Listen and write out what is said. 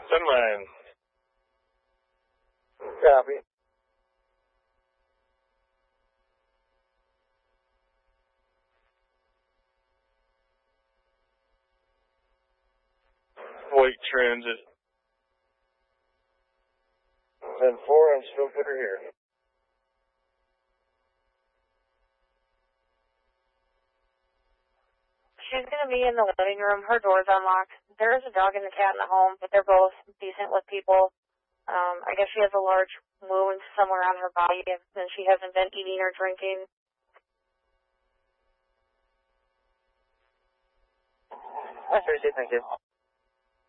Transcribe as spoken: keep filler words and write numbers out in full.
ten nine. Copy. White Transit. ten four, I'm still put her here. She's going to be in the living room. Her door's unlocked. There is a dog and a cat in the home, but they're both decent with people. Um, I guess she has a large wound somewhere on her body, and she hasn't been eating or drinking. That's very good, thank you.